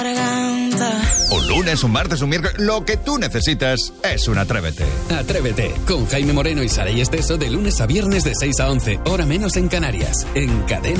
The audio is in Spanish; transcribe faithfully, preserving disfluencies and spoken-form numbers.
Un lunes, un martes, un miércoles, lo que tú necesitas es un Atrévete. Atrévete, con Jaime Moreno y Saray Esteso de lunes a viernes de seis a once, hora menos en Canarias, en Cadena.